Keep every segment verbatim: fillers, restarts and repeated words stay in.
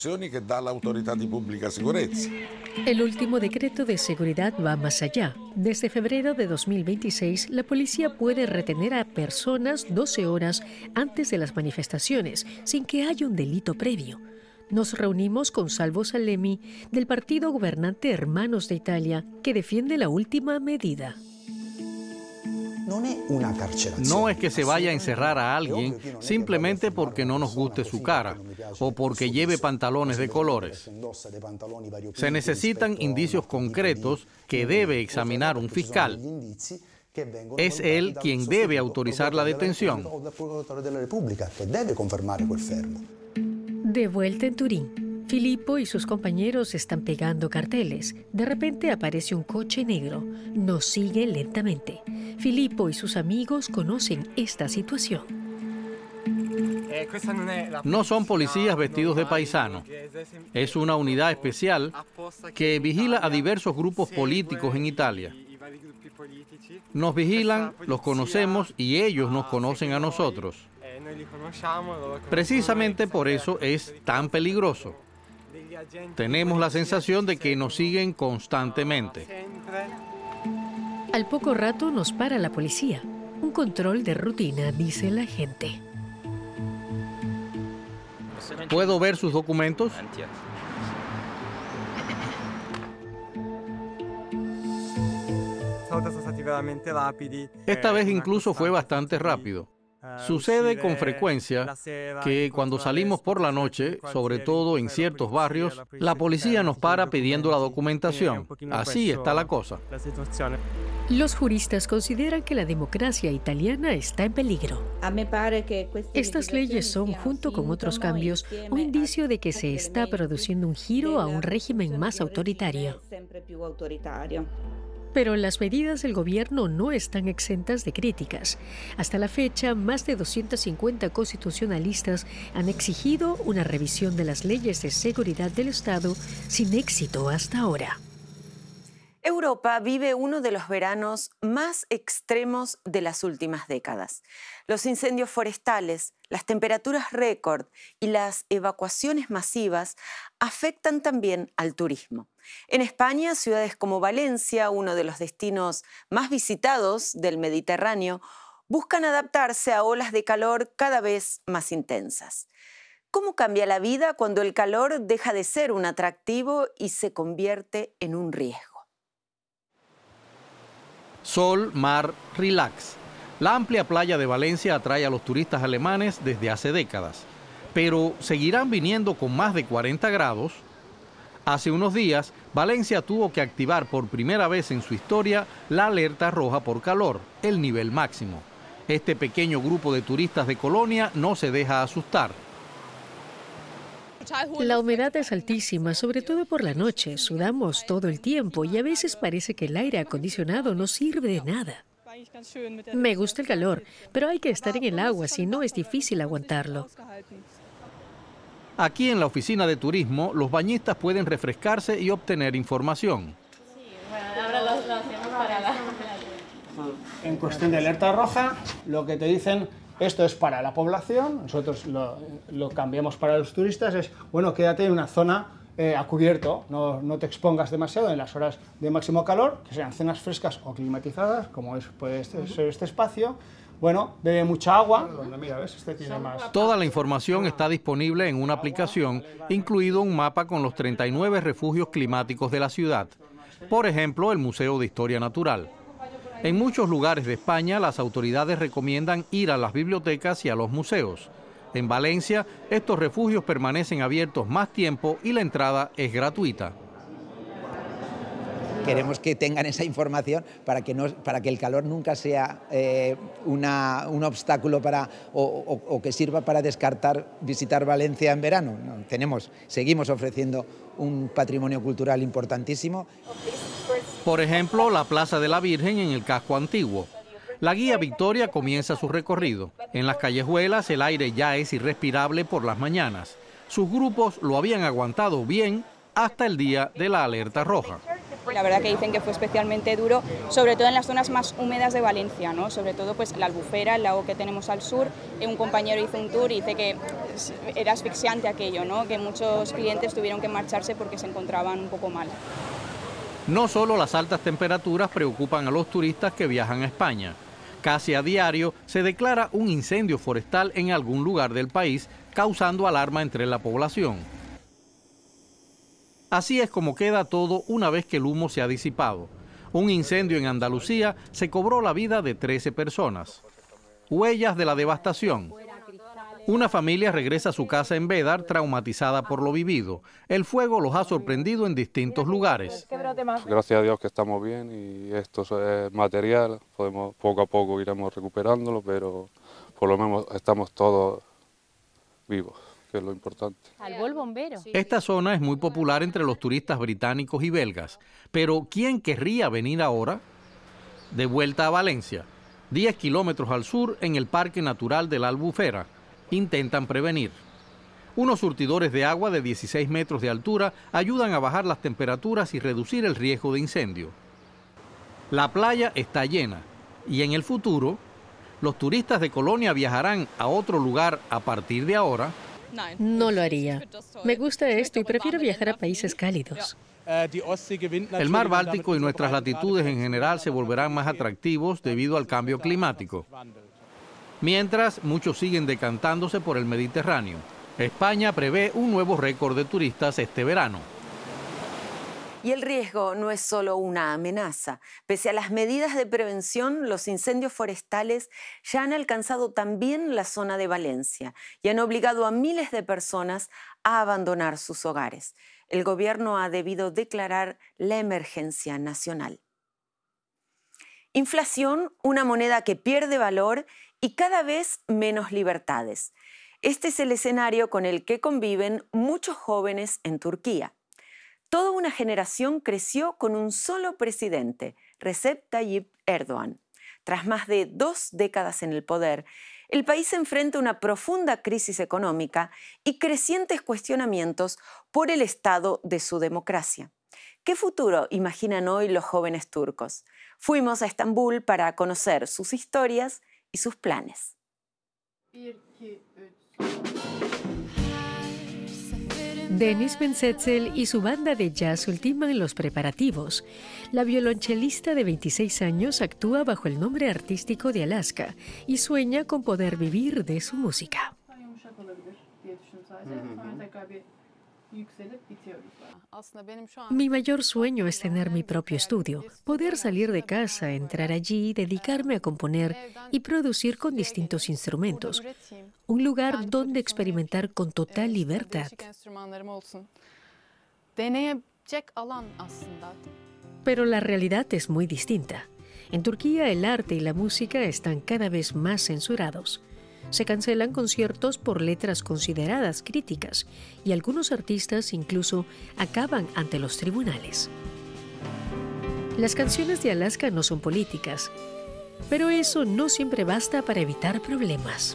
que da la Autoridad de Pública Seguridad. El último decreto de seguridad va más allá. Desde febrero de dos mil veintiséis, la policía puede retener a personas doce horas antes de las manifestaciones, sin que haya un delito previo. Nos reunimos con Salvo Salemi, del partido gobernante Hermanos de Italia, que defiende la última medida. No es que se vaya a encerrar a alguien simplemente porque no nos guste su cara o porque lleve pantalones de colores. Se necesitan indicios concretos que debe examinar un fiscal. Es él quien debe autorizar la detención. De vuelta en Turín, Filippo y sus compañeros están pegando carteles. De repente aparece un coche negro. Nos sigue lentamente. Filippo y sus amigos conocen esta situación. No son policías vestidos de paisano. Es una unidad especial que vigila a diversos grupos políticos en Italia. Nos vigilan, los conocemos y ellos nos conocen a nosotros. Precisamente por eso es tan peligroso. Tenemos la sensación de que nos siguen constantemente. Al poco rato nos para la policía. Un control de rutina, dice la gente. ¿Puedo ver sus documentos? Esta vez incluso fue bastante rápido. Sucede con frecuencia que cuando salimos por la noche, sobre todo en ciertos barrios, la policía nos para pidiendo la documentación. Así está la cosa. Los juristas consideran que la democracia italiana está en peligro. Estas leyes son, junto con otros cambios, un indicio de que se está produciendo un giro a un régimen más autoritario. Pero las medidas del gobierno no están exentas de críticas. Hasta la fecha, más de doscientos cincuenta constitucionalistas han exigido una revisión de las leyes de seguridad del Estado, sin éxito hasta ahora. Europa vive uno de los veranos más extremos de las últimas décadas. Los incendios forestales, las temperaturas récord y las evacuaciones masivas afectan también al turismo. En España, ciudades como Valencia, uno de los destinos más visitados del Mediterráneo, buscan adaptarse a olas de calor cada vez más intensas. ¿Cómo cambia la vida cuando el calor deja de ser un atractivo y se convierte en un riesgo? Sol, mar, relax. La amplia playa de Valencia atrae a los turistas alemanes desde hace décadas. Pero ¿seguirán viniendo con más de cuarenta grados? Hace unos días, Valencia tuvo que activar por primera vez en su historia la alerta roja por calor, el nivel máximo. Este pequeño grupo de turistas de Colonia no se deja asustar. La humedad es altísima, sobre todo por la noche. Sudamos todo el tiempo y a veces parece que el aire acondicionado no sirve de nada. Me gusta el calor, pero hay que estar en el agua, si no es difícil aguantarlo. Aquí en la oficina de turismo, los bañistas pueden refrescarse y obtener información. En cuestión de alerta roja, lo que te dicen, esto es para la población, nosotros lo, lo cambiamos para los turistas, es, bueno, quédate en una zona eh, a cubierto, no, no te expongas demasiado en las horas de máximo calor, que sean zonas frescas o climatizadas, como es, puede ser este espacio. Bueno, bebe mucha agua. Donde, mira, ¿ves? Este tiene más. Toda la información está disponible en una aplicación, incluido un mapa con los treinta y nueve refugios climáticos de la ciudad. Por ejemplo, el Museo de Historia Natural. En muchos lugares de España, las autoridades recomiendan ir a las bibliotecas y a los museos. En Valencia, estos refugios permanecen abiertos más tiempo y la entrada es gratuita. Queremos que tengan esa información para que, no, para que el calor nunca sea eh, una, un obstáculo para, o, o, o que sirva para descartar visitar Valencia en verano. No, tenemos, seguimos ofreciendo un patrimonio cultural importantísimo. Por ejemplo, la Plaza de la Virgen en el casco antiguo. La guía Victoria comienza su recorrido. En las callejuelas el aire ya es irrespirable por las mañanas. Sus grupos lo habían aguantado bien hasta el día de la alerta roja. La verdad que dicen que fue especialmente duro, sobre todo en las zonas más húmedas de Valencia, ¿no? Sobre todo pues la Albufera, el lago que tenemos al sur. Un compañero hizo un tour y dice que era asfixiante aquello, ¿no? Que muchos clientes tuvieron que marcharse porque se encontraban un poco mal. No solo las altas temperaturas preocupan a los turistas que viajan a España. Casi a diario se declara un incendio forestal en algún lugar del país, causando alarma entre la población. Así es como queda todo una vez que el humo se ha disipado. Un incendio en Andalucía se cobró la vida de trece personas. Huellas de la devastación. Una familia regresa a su casa en Bédar traumatizada por lo vivido. El fuego los ha sorprendido en distintos lugares. Gracias a Dios que estamos bien y esto es material, podemos, poco a poco iremos recuperándolo, pero por lo menos estamos todos vivos, que es lo importante. Salvó el bombero. Esta zona es muy popular entre los turistas británicos y belgas, pero ¿quién querría venir ahora? De vuelta a Valencia, diez kilómetros al sur en el Parque Natural de la Albufera. Intentan prevenir. Unos surtidores de agua de dieciséis metros de altura ayudan a bajar las temperaturas y reducir el riesgo de incendio. La playa está llena y en el futuro, los turistas de Colonia viajarán a otro lugar a partir de ahora. No lo haría. Me gusta esto y prefiero viajar a países cálidos. El mar Báltico y nuestras latitudes en general se volverán más atractivos debido al cambio climático. Mientras, muchos siguen decantándose por el Mediterráneo. España prevé un nuevo récord de turistas este verano. Y el riesgo no es solo una amenaza. Pese a las medidas de prevención, los incendios forestales ya han alcanzado también la zona de Valencia y han obligado a miles de personas a abandonar sus hogares. El gobierno ha debido declarar la emergencia nacional. Inflación, una moneda que pierde valor y cada vez menos libertades. Este es el escenario con el que conviven muchos jóvenes en Turquía. Toda una generación creció con un solo presidente, Recep Tayyip Erdoğan. Tras más de dos décadas en el poder, el país se enfrenta a una profunda crisis económica y crecientes cuestionamientos por el estado de su democracia. ¿Qué futuro imaginan hoy los jóvenes turcos? Fuimos a Estambul para conocer sus historias y sus planes. Deniz Bensetzel y su banda de jazz ultiman los preparativos. La violonchelista de veintiséis años actúa bajo el nombre artístico de Alaska y sueña con poder vivir de su música. Mi mayor sueño es tener mi propio estudio, poder salir de casa, entrar allí, dedicarme a componer y producir con distintos instrumentos. Un lugar donde experimentar con total libertad. Pero la realidad es muy distinta. En Turquía el arte y la música están cada vez más censurados. Se cancelan conciertos por letras consideradas críticas y algunos artistas incluso acaban ante los tribunales. Las canciones de Alaska no son políticas, pero eso no siempre basta para evitar problemas.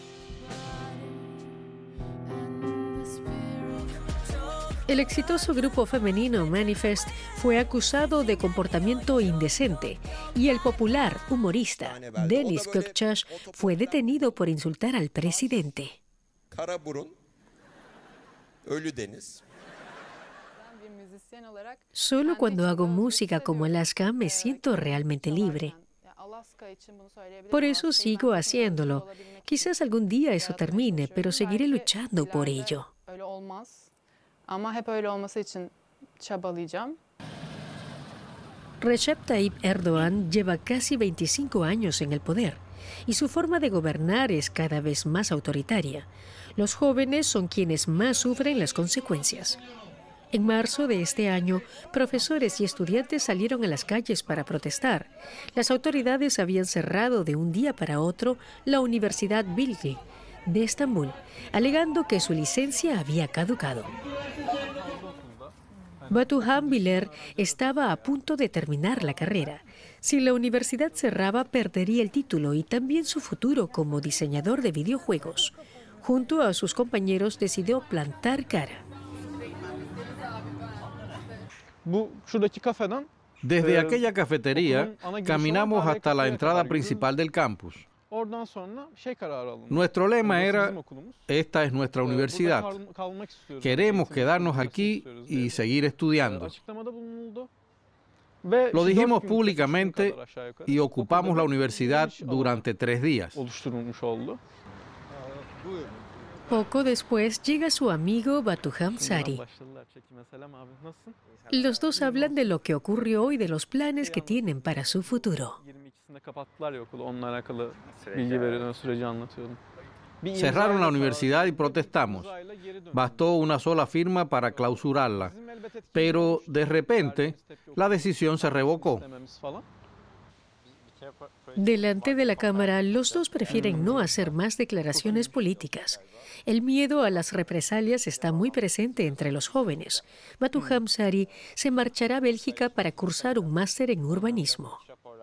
El exitoso grupo femenino Manifest fue acusado de comportamiento indecente y el popular humorista Deniz Gökçek fue detenido por insultar al presidente. Solo cuando hago música como Alaska me siento realmente libre. Por eso sigo haciéndolo. Quizás algún día eso termine, pero seguiré luchando por ello. Recep Tayyip Erdoğan lleva casi veinticinco años en el poder y su forma de gobernar es cada vez más autoritaria. Los jóvenes son quienes más sufren las consecuencias. En marzo de este año, profesores y estudiantes salieron a las calles para protestar. Las autoridades habían cerrado de un día para otro la Universidad Bilgi de Estambul, alegando que su licencia había caducado. Batuhan Biler estaba a punto de terminar la carrera. Si la universidad cerraba, perdería el título y también su futuro como diseñador de videojuegos. Junto a sus compañeros decidió plantar cara. Desde aquella cafetería caminamos hasta la entrada principal del campus. Nuestro lema era, esta es nuestra universidad. Queremos quedarnos aquí y seguir estudiando. Lo dijimos públicamente y ocupamos la universidad durante tres días. Poco después llega su amigo Batuhan Sari. Los dos hablan de lo que ocurrió y de los planes que tienen para su futuro. Cerraron la universidad y protestamos. Bastó una sola firma para clausurarla. Pero de repente, la decisión se revocó. Delante de la cámara, los dos prefieren no hacer más declaraciones políticas. El miedo a las represalias está muy presente entre los jóvenes. Batuhan Sari se marchará a Bélgica para cursar un máster en urbanismo.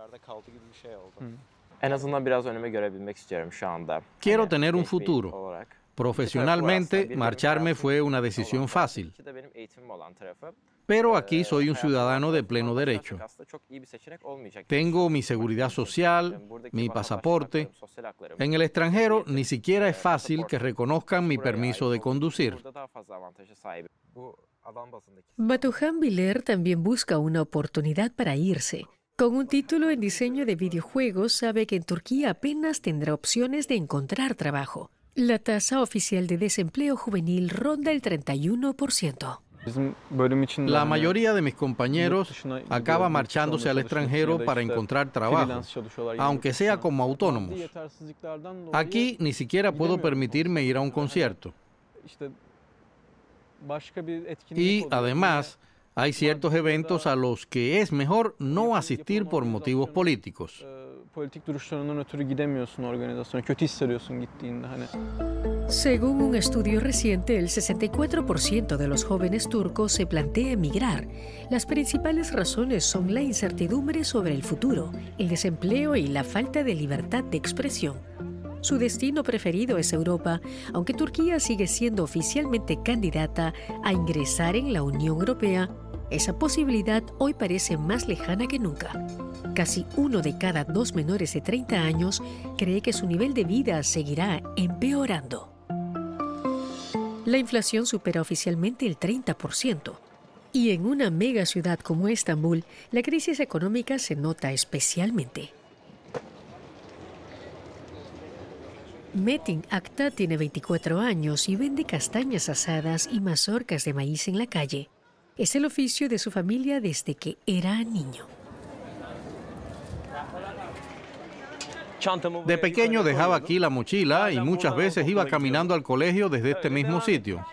Quiero tener un futuro. Profesionalmente, marcharme fue una decisión fácil. Pero aquí soy un ciudadano de pleno derecho. Tengo mi seguridad social, mi pasaporte. En el extranjero ni siquiera es fácil que reconozcan mi permiso de conducir. Batuhan Biller también busca una oportunidad para irse. Con un título en diseño de videojuegos, sabe que en Turquía apenas tendrá opciones de encontrar trabajo. La tasa oficial de desempleo juvenil ronda el treinta y uno por ciento. La mayoría de mis compañeros acaba marchándose al extranjero para encontrar trabajo, aunque sea como autónomos. Aquí ni siquiera puedo permitirme ir a un concierto. Y además, hay ciertos eventos a los que es mejor no asistir por motivos políticos. Según un estudio reciente, el sesenta y cuatro por ciento de los jóvenes turcos se plantea emigrar. Las principales razones son la incertidumbre sobre el futuro, el desempleo y la falta de libertad de expresión. Su destino preferido es Europa, aunque Turquía sigue siendo oficialmente candidata a ingresar en la Unión Europea. Esa posibilidad hoy parece más lejana que nunca. Casi uno de cada dos menores de treinta años cree que su nivel de vida seguirá empeorando. La inflación supera oficialmente el treinta por ciento. Y en una mega ciudad como Estambul, la crisis económica se nota especialmente. Metin Akta tiene veinticuatro años y vende castañas asadas y mazorcas de maíz en la calle. Es el oficio de su familia desde que era niño. De pequeño dejaba aquí la mochila y muchas veces iba caminando al colegio desde este mismo sitio.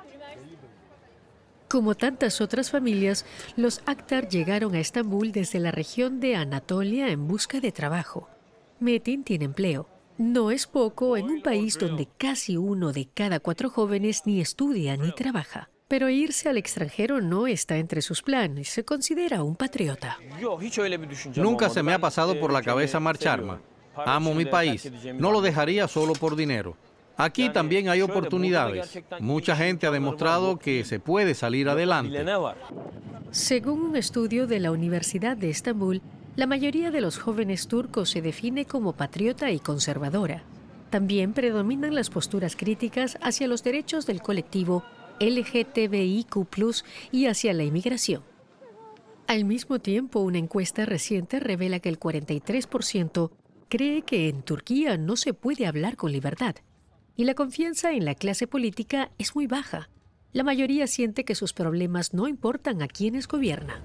Como tantas otras familias, los Aktar llegaron a Estambul desde la región de Anatolia en busca de trabajo. Metin tiene empleo. No es poco en un país donde casi uno de cada cuatro jóvenes ni estudia ni trabaja. Pero irse al extranjero no está entre sus planes. Se considera un patriota. Nunca se me ha pasado por la cabeza marcharme. Amo mi país. No lo dejaría solo por dinero. Aquí también hay oportunidades. Mucha gente ha demostrado que se puede salir adelante. Según un estudio de la Universidad de Estambul, la mayoría de los jóvenes turcos se define como patriota y conservadora. También predominan las posturas críticas hacia los derechos del colectivo L G T B I Q plus, y hacia la inmigración. Al mismo tiempo, una encuesta reciente revela que el cuarenta y tres por ciento cree que en Turquía no se puede hablar con libertad, y la confianza en la clase política es muy baja. La mayoría siente que sus problemas no importan a quienes gobiernan.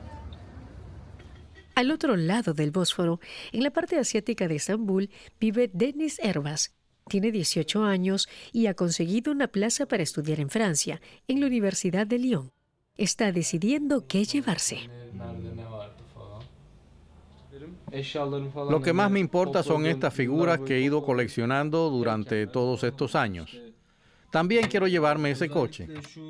Al otro lado del Bósforo, en la parte asiática de Estambul, vive Deniz Erbas. Tiene dieciocho años y ha conseguido una plaza para estudiar en Francia, en la Universidad de Lyon. Está decidiendo qué llevarse. Lo que más me importa son estas figuras que he ido coleccionando durante todos estos años. También quiero llevarme ese coche.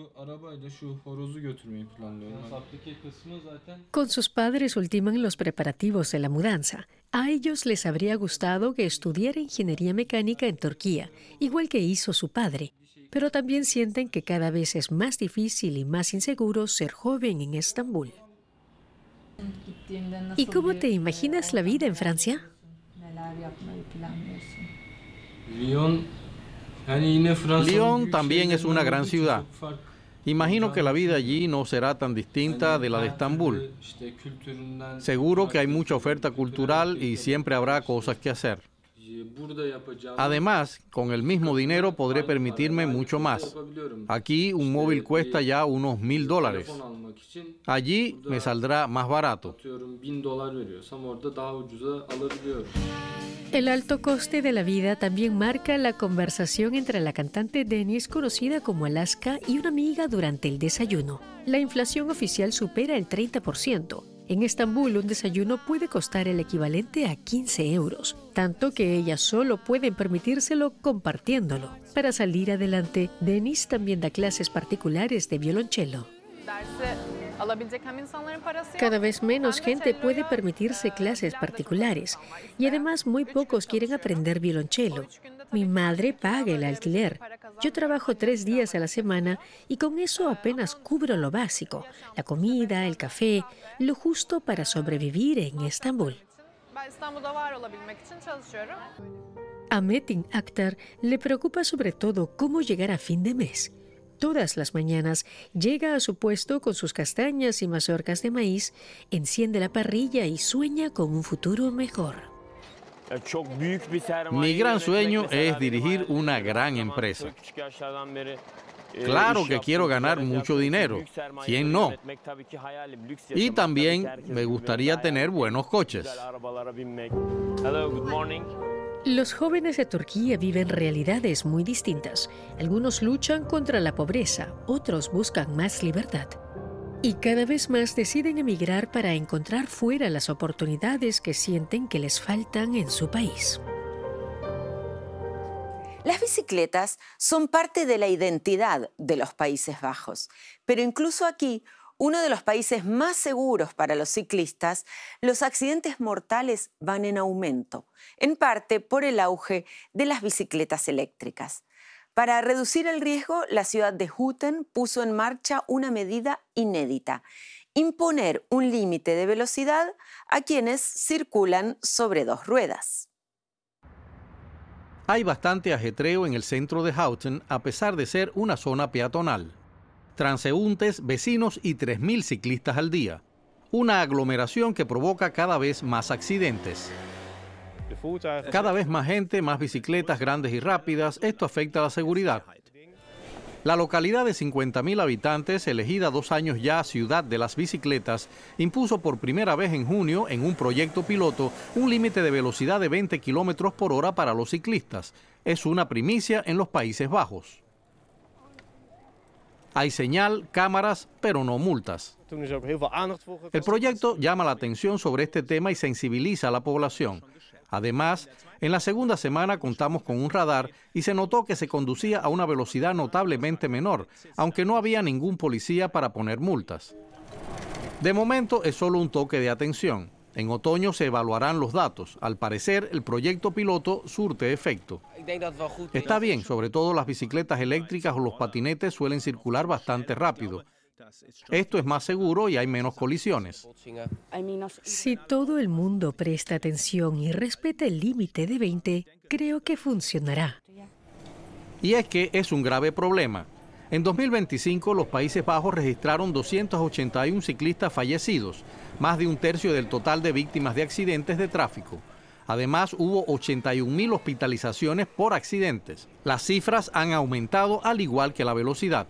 Con sus padres ultiman los preparativos de la mudanza. A ellos les habría gustado que estudiara ingeniería mecánica en Turquía, igual que hizo su padre, pero también sienten que cada vez es más difícil y más inseguro ser joven en Estambul. ¿Y cómo te imaginas la vida en Francia? Lyon también es una gran ciudad. Imagino que la vida allí no será tan distinta de la de Estambul. Seguro que hay mucha oferta cultural y siempre habrá cosas que hacer. Además, con el mismo dinero podré permitirme mucho más. Aquí un móvil cuesta ya unos mil dólares. Allí me saldrá más barato. El alto coste de la vida también marca la conversación entre la cantante Deniz, conocida como Alaska, y una amiga durante el desayuno. La inflación oficial supera el treinta por ciento. En Estambul, un desayuno puede costar el equivalente a quince euros, tanto que ellas solo pueden permitírselo compartiéndolo. Para salir adelante, Deniz también da clases particulares de violonchelo. Cada vez menos gente puede permitirse clases particulares y además muy pocos quieren aprender violonchelo. Mi madre paga el alquiler. Yo trabajo tres días a la semana y con eso apenas cubro lo básico, la comida, el café, lo justo para sobrevivir en Estambul. A Metin Akhtar le preocupa sobre todo cómo llegar a fin de mes. Todas las mañanas llega a su puesto con sus castañas y mazorcas de maíz, enciende la parrilla y sueña con un futuro mejor. Mi gran sueño es dirigir una gran empresa. Claro que quiero ganar mucho dinero, ¿quién no? Y también me gustaría tener buenos coches. Los jóvenes de Turquía viven realidades muy distintas. Algunos luchan contra la pobreza, otros buscan más libertad. Y cada vez más deciden emigrar para encontrar fuera las oportunidades que sienten que les faltan en su país. Las bicicletas son parte de la identidad de los Países Bajos, pero incluso aquí, uno de los países más seguros para los ciclistas, los accidentes mortales van en aumento, en parte por el auge de las bicicletas eléctricas. Para reducir el riesgo, la ciudad de Houten puso en marcha una medida inédita: imponer un límite de velocidad a quienes circulan sobre dos ruedas. Hay bastante ajetreo en el centro de Houten, a pesar de ser una zona peatonal. Transeúntes, vecinos y tres mil ciclistas al día. Una aglomeración que provoca cada vez más accidentes. Cada vez más gente, más bicicletas grandes y rápidas. Esto afecta a la seguridad. La localidad de cincuenta mil habitantes, elegida dos años ya Ciudad de las Bicicletas, impuso por primera vez en junio, en un proyecto piloto, un límite de velocidad de veinte kilómetros por hora para los ciclistas. Es una primicia en los Países Bajos. Hay señal, cámaras, pero no multas. El proyecto llama la atención sobre este tema y sensibiliza a la población. Además, en la segunda semana contamos con un radar y se notó que se conducía a una velocidad notablemente menor, aunque no había ningún policía para poner multas. De momento es solo un toque de atención. En otoño se evaluarán los datos. Al parecer, el proyecto piloto surte efecto. Está bien, sobre todo las bicicletas eléctricas o los patinetes suelen circular bastante rápido. Esto es más seguro y hay menos colisiones. Si todo el mundo presta atención y respeta el límite de veinte, creo que funcionará. Y es que es un grave problema. En dos mil veinticinco, los Países Bajos registraron doscientos ochenta y uno ciclistas fallecidos, más de un tercio del total de víctimas de accidentes de tráfico. Además, hubo ochenta y un mil hospitalizaciones por accidentes. Las cifras han aumentado al igual que la velocidad.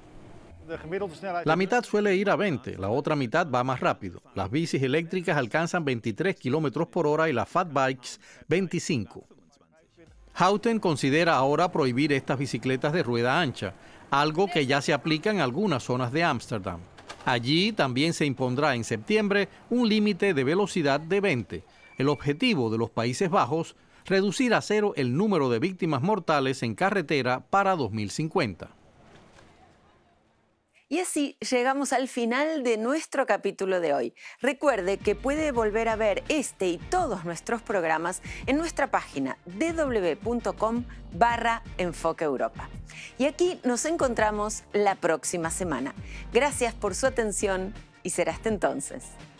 La mitad suele ir a veinte, la otra mitad va más rápido. Las bicis eléctricas alcanzan veintitrés kilómetros por hora y las fat bikes veinticinco. Houten considera ahora prohibir estas bicicletas de rueda ancha, algo que ya se aplica en algunas zonas de Ámsterdam. Allí también se impondrá en septiembre un límite de velocidad de veinte. El objetivo de los Países Bajos, reducir a cero el número de víctimas mortales en carretera para dos mil cincuenta. Y así llegamos al final de nuestro capítulo de hoy. Recuerde que puede volver a ver este y todos nuestros programas en nuestra página doble u doble u doble u punto com barra Enfoque Europa. Y aquí nos encontramos la próxima semana. Gracias por su atención y será hasta entonces.